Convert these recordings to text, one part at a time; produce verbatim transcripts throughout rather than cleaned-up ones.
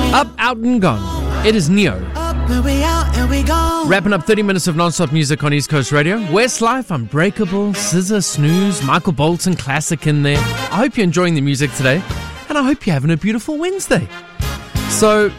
Up, out and gone. It is Neo. Up and we out and we gone. Wrapping up thirty minutes of non-stop music on East Coast Radio. Westlife, Unbreakable, Scissor, Snooze, Michael Bolton, classic in there. I hope you're enjoying the music today, and I hope you're having a beautiful Wednesday. So,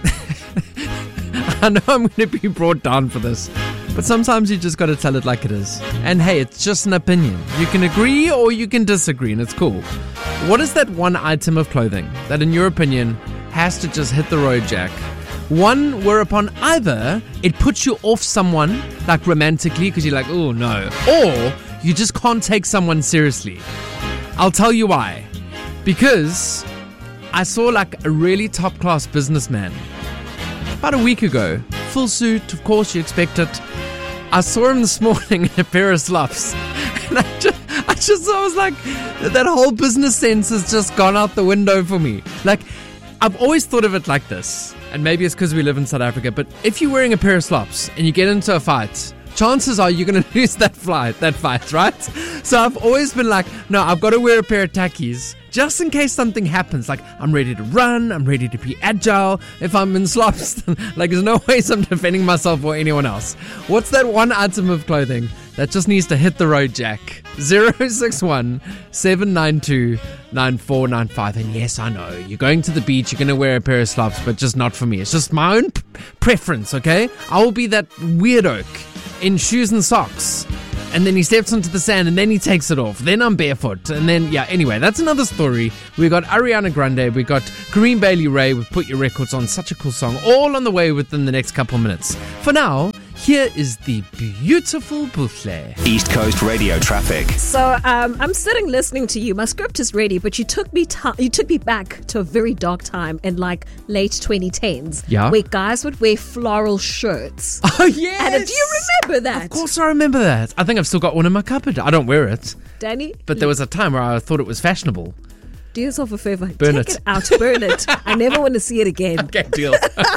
I know I'm going to be brought down for this, but sometimes you just got to tell it like it is. And hey, it's just an opinion. You can agree or you can disagree, and it's cool. What is that one item of clothing that, in your opinion, has to just hit the road, Jack? One whereupon either it puts you off someone, like romantically, because you're like, oh no, or you just can't take someone seriously. I'll tell you why. Because I saw like a really top-class businessman about a week ago. Full suit, of course, you expect it. I saw him this morning in a pair of slops. And I just, I just I was like, that whole business sense has just gone out the window for me. Like, I've always thought of it like this, and maybe it's because we live in South Africa, but if you're wearing a pair of slops and you get into a fight, chances are you're going to lose that fight, that fight, right? So I've always been like, no, I've got to wear a pair of tackies just in case something happens. Like, I'm ready to run, I'm ready to be agile. If I'm in slops, like, there's no ways I'm defending myself or anyone else. What's that one item of clothing that just needs to hit the road, Jack? zero six one, seven nine two, nine four nine five. And yes, I know, you're going to the beach, you're going to wear a pair of slops, but just not for me. It's just my own p- preference, okay? I will be that weirdo in shoes and socks, and then he steps onto the sand, and then he takes it off. Then I'm barefoot, and then, yeah, anyway, that's another story. We got Ariana Grande, we got Kareem Bailey-Rae with Put Your Records On, such a cool song, all on the way within the next couple minutes. For now, here is the beautiful Buffle. East Coast Radio traffic. So um, I'm sitting listening to you. My script is ready, but you took me t- you took me back to a very dark time in like late twenty tens, yeah, where guys would wear floral shirts. Oh yes, and do you remember that? Of course, I remember that. I think I've still got one in my cupboard. I don't wear it, Danny. But there was a time where I thought it was fashionable. Do yourself a favor. Burn Take it. it out. Burn it. I never want to see it again. Okay, deal.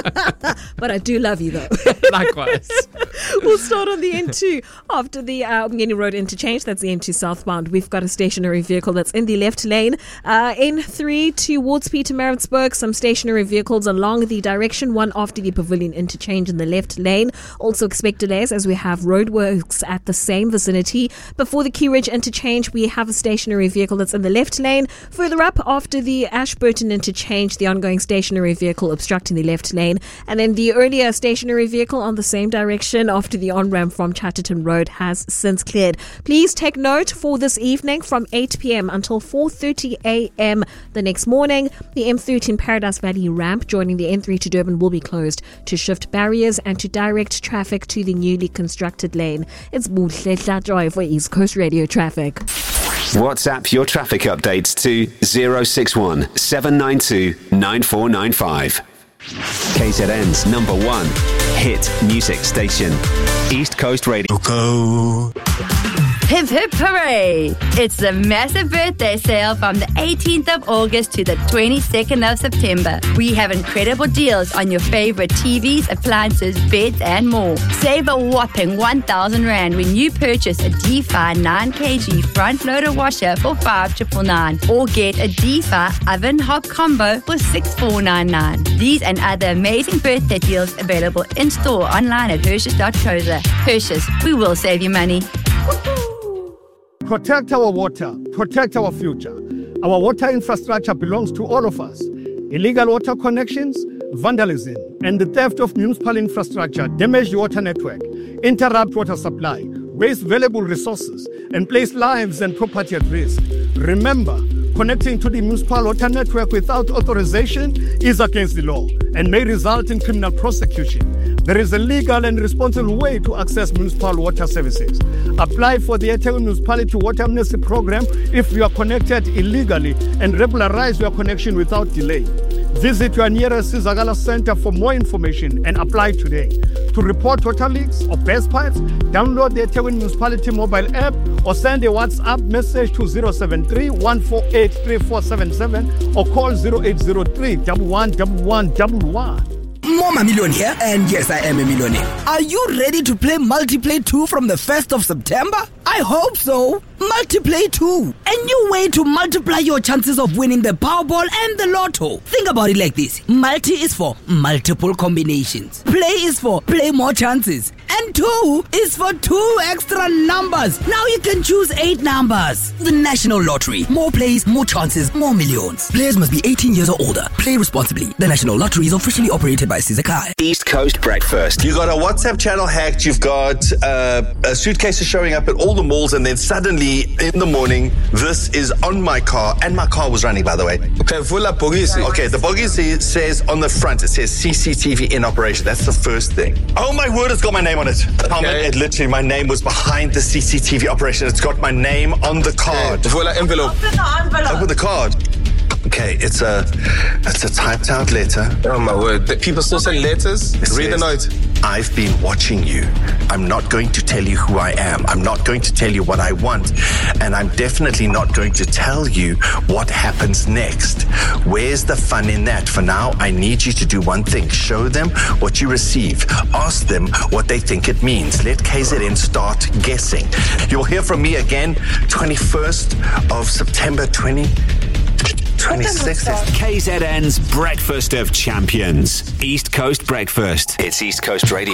But I do love you, though. Likewise. We'll start on the N two. After the uh, Umgeni Road interchange, that's the N two southbound, we've got a stationary vehicle that's in the left lane. Uh, N three towards Pietermaritzburg, some stationary vehicles along the direction, one after the Pavilion interchange in the left lane. Also expect delays as we have roadworks at the same vicinity. Before the Key Ridge interchange, we have a stationary vehicle that's in the left lane. Further up, after the Ashburton interchange, the ongoing stationary vehicle obstructing the left lane. And then the earlier stationary vehicle on the same direction after the on-ramp from Chatterton Road has since cleared. Please take note for this evening from eight p.m. until four thirty a.m. the next morning. The M thirteen Paradise Valley ramp joining the N three to Durban will be closed to shift barriers and to direct traffic to the newly constructed lane. It's Buhle Joy for East Coast Radio Traffic. WhatsApp your traffic updates to zero six one, seven nine two, nine four nine five. K Z N's number one hit music station, East Coast Radio. Go. Hip hip hooray! It's the massive birthday sale from the eighteenth of August to the twenty-second of September. We have incredible deals on your favorite T Vs, appliances, beds and more. Save a whopping one thousand rand when you purchase a D-Fi nine kilogram front loader washer for five thousand nine hundred ninety-nine or get a D-Fi oven hob combo for six thousand four hundred ninety-nine. These and other amazing birthday deals available in store online at Hershey's dot co dot za. Hershey's, we will save you money. Protect our water, protect our future. Our water infrastructure belongs to all of us. Illegal water connections, vandalism, and the theft of municipal infrastructure damage the water network, interrupt water supply, waste valuable resources, and place lives and property at risk. Remember, connecting to the municipal water network without authorization is against the law and may result in criminal prosecution. There is a legal and responsible way to access municipal water services. Apply for the eThekwini Municipality Water Amnesty Program if you are connected illegally and regularize your connection without delay. Visit your nearest Sizakala Center for more information and apply today. To report water leaks or burst pipes, download the eThekwini Municipality mobile app or send a WhatsApp message to zero seven three, one four eight, three four seven seven or call zero eight zero three, one one one one one one. Mama Million here, and yes, I am a millionaire. Are you ready to play Multiplay two from the first of September? I hope so. Multiplay too. A new way to multiply your chances of winning the Powerball and the Lotto. Think about it like this. Multi is for multiple combinations. Play is for play more chances. And two is for two extra numbers. Now you can choose eight numbers. The National Lottery. More plays, more chances, more millions. Players must be eighteen years or older. Play responsibly. The National Lottery is officially operated by Sizakai. East Coast Breakfast. You got a WhatsApp channel hacked. You've got uh, a suitcases showing up at all the malls, and then suddenly in the morning, this is on my car, and my car was running, by the way. Okay, okay, the bogisi says on the front, it says C C T V in operation. That's the first thing. Oh my word, it's got my name on it. Okay. It literally, my name was behind the C C T V operation. It's got my name on the card. Okay. Envelope. Open the envelope. Open the card. Okay, it's a it's a typed out letter. Oh my word. The people still send letters? It Read the note. I've been watching you. I'm not going to tell you who I am. I'm not going to tell you what I want. And I'm definitely not going to tell you what happens next. Where's the fun in that? For now, I need you to do one thing. Show them what you receive. Ask them what they think it means. Let K Z N start guessing. You'll hear from me again twenty-first of September twenty twenty-six. K Z N's Breakfast of Champions. East Coast Breakfast. It's East Coast Radio.